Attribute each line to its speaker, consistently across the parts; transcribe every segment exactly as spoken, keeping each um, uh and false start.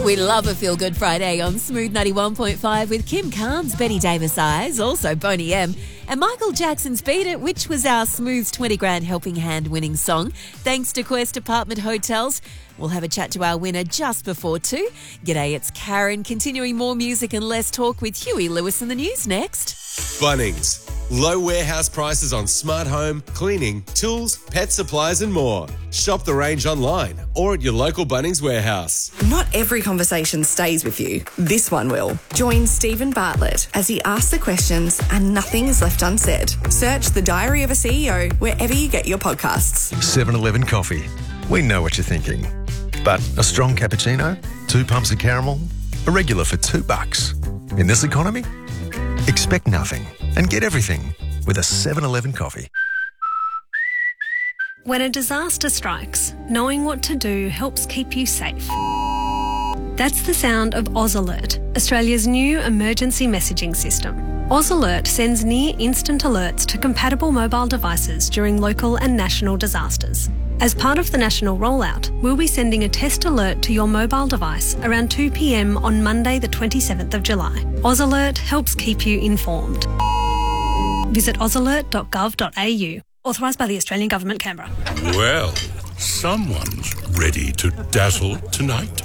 Speaker 1: We love a Feel Good Friday on Smooth ninety-one point five with Kim Carnes, Betty Davis Eyes, also Boney M, and Michael Jackson's Beat It, which was our Smooth's twenty grand helping hand winning song. Thanks to Quest Apartment Hotels. We'll have a chat to our winner just before two. G'day, it's Karen. Continuing more music and less talk with Huey Lewis in the news next.
Speaker 2: Bunnings. Low warehouse prices on smart home, cleaning, tools, pet supplies and more. Shop the range online or at your local Bunnings warehouse.
Speaker 3: Not every conversation stays with you. This one will. Join Stephen Bartlett as he asks the questions and nothing is left unsaid. Search The Diary of a C E O wherever you get your podcasts.
Speaker 4: seven eleven Coffee. We know what you're thinking. But a strong cappuccino, two pumps of caramel, a regular for two bucks. In this economy, expect nothing and get everything with a seven eleven Coffee.
Speaker 5: When a disaster strikes, knowing what to do helps keep you safe. That's the sound of Oz Alert, Australia's new emergency messaging system. Oz Alert sends near-instant alerts to compatible mobile devices during local and national disasters. As part of the national rollout, we'll be sending a test alert to your mobile device around two p.m. on Monday the twenty-seventh of July. Oz Alert helps keep you informed. Visit oz alert dot gov dot a u. Authorised by the Australian Government, Canberra.
Speaker 6: Well, someone's ready to dazzle tonight.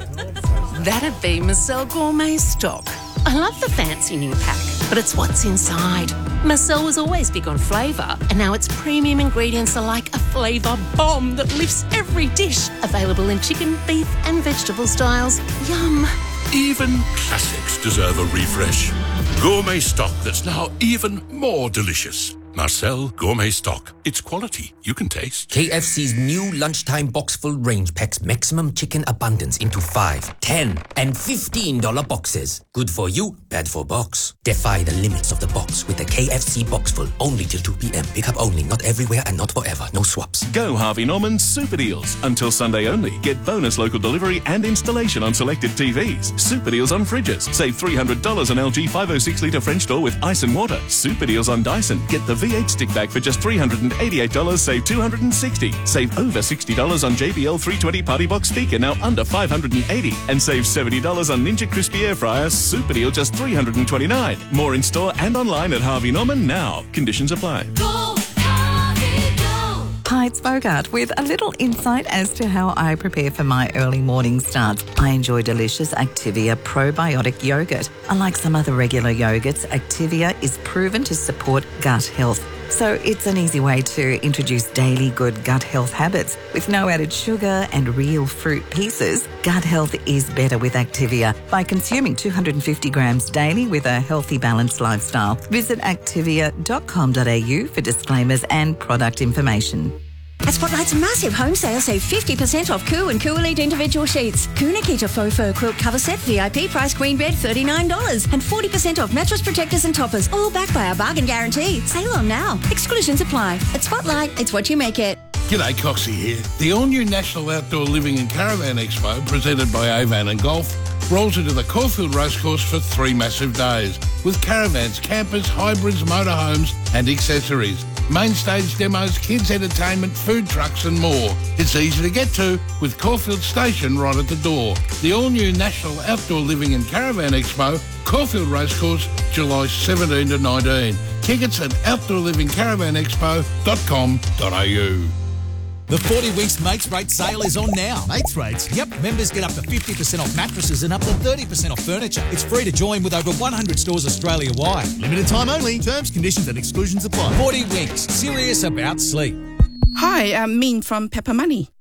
Speaker 7: That'd be Marcel Gourmet Stock. I love the fancy new pack, but it's what's inside. Marcel was always big on flavour, and now its premium ingredients are like a flavour bomb that lifts every dish. Available in chicken, beef and vegetable styles. Yum.
Speaker 6: Even classics deserve a refresh. Gourmet Stock that's now even more delicious. Marcel Gourmet Stock. It's quality you can taste.
Speaker 8: K F C's new lunchtime box full range packs maximum chicken abundance into five, ten, and fifteen dollar boxes. Good for you, bad for box. Defy the limits of the box with the K F C box full only till two p.m. Pick up only, not everywhere and not forever. No swaps.
Speaker 9: Go Harvey Norman's Super Deals. Until Sunday only. Get bonus local delivery and installation on selected T Vs. Super Deals on fridges. Save three hundred dollars on L G five oh six litre French door with ice and water. Super Deals on Dyson. Get the V eight stick bag for just three hundred eighty-eight dollars, save two hundred sixty dollars. Save over sixty dollars on J B L three twenty Party Box speaker, now under five hundred eighty dollars. And save seventy dollars on Ninja Crispy Air Fryer. Super deal, just three hundred twenty-nine dollars. More in store and online at Harvey Norman now. Conditions apply.
Speaker 10: Go, Harvey, go.
Speaker 11: Hi, it's Bogart with a little insight as to how I prepare for my early morning starts. I enjoy delicious Activia probiotic yogurt. Unlike some other regular yogurts, Activia is proven to support gut health. So it's an easy way to introduce daily good gut health habits. With no added sugar and real fruit pieces, gut health is better with Activia by consuming two hundred fifty grams daily with a healthy, balanced lifestyle. Visit activia dot com dot a u for disclaimers and product information.
Speaker 12: At Spotlight's massive home sale, save fifty percent off Coo and Coo Elite individual sheets. Coo Nikita faux fur quilt cover set, V I P price queen bed, thirty-nine dollars. And forty percent off mattress protectors and toppers, all backed by our bargain guarantee. Sale on now. Exclusions apply. At Spotlight, it's what you make it.
Speaker 13: G'day, Coxie here. The all-new National Outdoor Living and Caravan Expo, presented by Avan and Golf, rolls into the Caulfield Racecourse for three massive days, with caravans, campers, hybrids, motorhomes and accessories. Main stage demos, kids entertainment, food trucks and more. It's easy to get to with Caulfield Station right at the door. The all-new National Outdoor Living and Caravan Expo, Caulfield Racecourse, July seventeenth to nineteenth. Tickets at outdoor living caravan expo dot com dot a u.
Speaker 14: The forty Winks Mates Rate sale is on now. Mates Rates? Yep. Members get up to fifty percent off mattresses and up to thirty percent off furniture. It's free to join with over one hundred stores Australia-wide. Limited time only. Terms, conditions and exclusions apply. forty Winks. Serious about sleep.
Speaker 15: Hi, I'm Min from Pepper Money.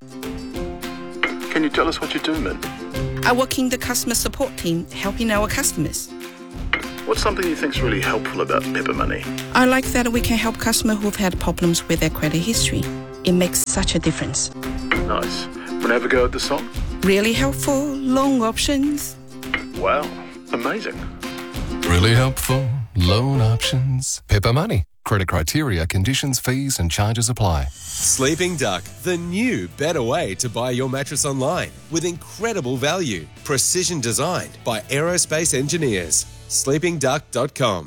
Speaker 16: Can you tell us what you do, Min?
Speaker 15: I work in the customer support team, helping our customers.
Speaker 16: What's something you think's really helpful about Pepper Money?
Speaker 15: I like that we can help customers who've had problems with their credit history. It makes such a difference.
Speaker 16: Nice. Want to have a go at the song?
Speaker 15: Really helpful, loan options.
Speaker 16: Wow, amazing.
Speaker 17: Really helpful, loan options. Pepper Money. Credit criteria, conditions, fees and charges apply.
Speaker 2: Sleeping Duck, the new, better way to buy your mattress online with incredible value. Precision designed by aerospace engineers. sleeping duck dot com.